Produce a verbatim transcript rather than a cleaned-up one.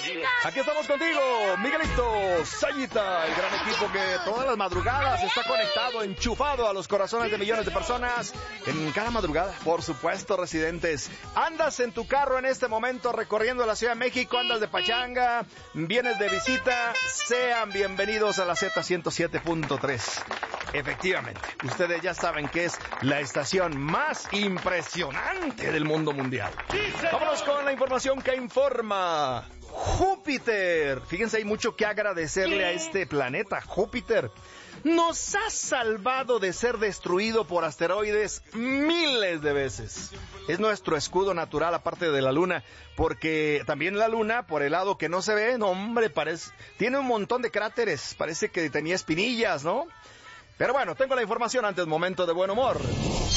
Aquí estamos contigo, Miguelito Sayita, el gran equipo que todas las madrugadas está conectado, enchufado a los corazones de millones de personas en cada madrugada. Por supuesto, residentes, andas en tu carro en este momento recorriendo la Ciudad de México, andas de pachanga, vienes de visita, sean bienvenidos a la Z ciento siete punto tres. Efectivamente, ustedes ya saben que es la estación más impresionante del mundo mundial. Vámonos con la información que informa. Júpiter, fíjense, hay mucho que agradecerle a este planeta. Júpiter nos ha salvado de ser destruido por asteroides miles de veces. Es nuestro escudo natural aparte de la Luna, porque también la Luna, por el lado que no se ve, no hombre, parece, tiene un montón de cráteres, parece que tenía espinillas, ¿no? Pero bueno, tengo la información antes, momento de buen humor.